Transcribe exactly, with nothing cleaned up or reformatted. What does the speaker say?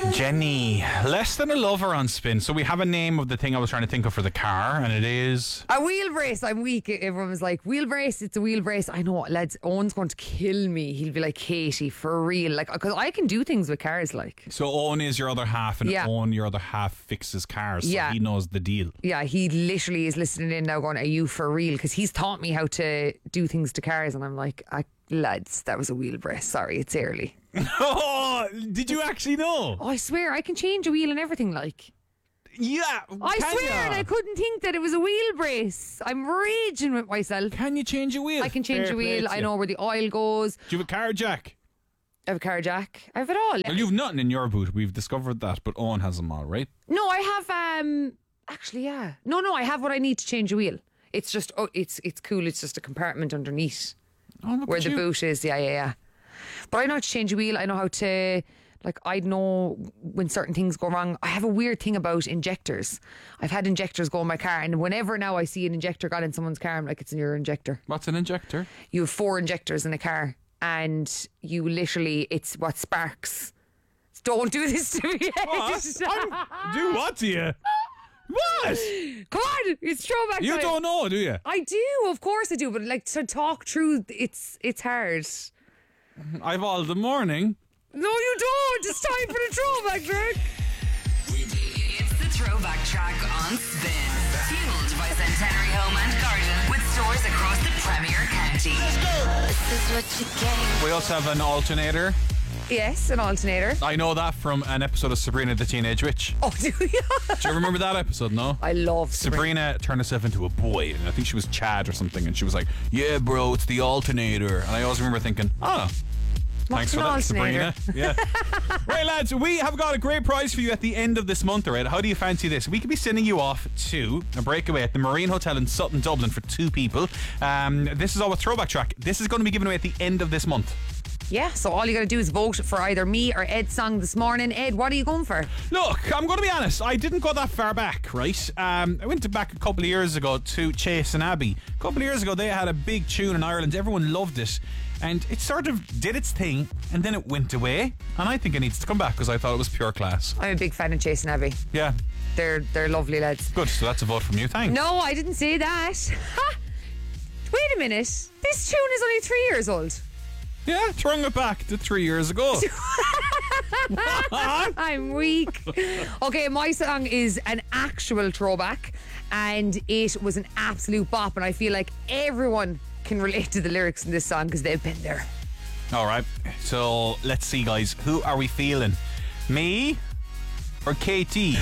Jenny, less than a lover on spin. So we have a name of the thing I was trying to think of for the car, and it is a wheel brace. I'm weak. Everyone was like, wheel brace, it's a wheel brace. I know, lads, Owen's going to kill me. He'll be like, Katie, for real. Like, because I can do things with cars, like. So Owen is your other half, and Yeah. Owen, your other half, fixes cars. So Yeah. he knows the deal. Yeah, he literally is listening in now going, are you for real? Because he's taught me how to do things to cars, and I'm like, I, lads, that was a wheel brace. Sorry, it's early. Oh, did you actually know? Oh, I swear, I can change a wheel and everything, like. Yeah. I can swear, ya? and I couldn't think that it was a wheel brace. I'm raging with myself. Can you change a wheel? I can change Fair a wheel. play to I you. know where the oil goes. Do you have a car jack? I have a car jack. I have it all. Well, you've nothing in your boot. We've discovered that, but Owen has them all, right? No, I have. Um, actually, yeah. No, no, I have what I need to change a wheel. It's just, oh, it's it's cool. It's just a compartment underneath Oh, look where at the you. boot is. Yeah, yeah, yeah. But I know how to change a wheel. I know how to, like, I know when certain things go wrong. I have a weird thing about injectors. I've had injectors go in my car, and whenever now I see an injector got in someone's car, I'm like, it's in your injector. What's an injector? You have four injectors in a car, and you literally, it's what sparks. Don't do this to me. What? I'm- do what to you? What? Come on, it's throwback You time. don't know, do you? I do, of course I do, but like to talk through, it's it's hard. I've all the morning. No, you don't. It's time for the throwback track. It's the throwback track on Spin. Fueled by Centenary Home and Garden with stores across the Premier County. This is what you came. We also have an alternator. Yes, an alternator. I know that from an episode of Sabrina the Teenage Witch. Oh, do you? Do you remember that episode, no? I love Sabrina turned herself into a boy, and I think she was Chad or something, and she was like, yeah, bro, it's the alternator. And I always remember thinking, oh, thanks for an that, alternator? Sabrina. Yeah. Right, lads, we have got a great prize for you at the end of this month, all right? How do you fancy this? We could be sending you off to a breakaway at the Marine Hotel in Sutton, Dublin for two people. Um, this is our throwback track. This is going to be given away at the end of this month. Yeah, so all you got to do is vote for either me or Ed's song this morning. Ed, what are you going for? Look, I'm going to be honest. I didn't go that far back, right? Um, I went to back a couple of years ago to Chase and Abbey. A couple of years ago, they had a big tune in Ireland. Everyone loved it. And it sort of did its thing, and then it went away. And I think it needs to come back because I thought it was pure class. I'm a big fan of Chase and Abbey. Yeah. They're they're lovely lads. Good. So that's a vote from you. Thanks. No, I didn't say that. Ha! Wait a minute. This tune is only three years old. Yeah, throwing it back to three years ago. What? I'm weak. Okay, my song is an actual throwback, and it was an absolute bop, and I feel like everyone can relate to the lyrics in this song because they've been there. All right. So let's see, guys. Who are we feeling? Me or K T?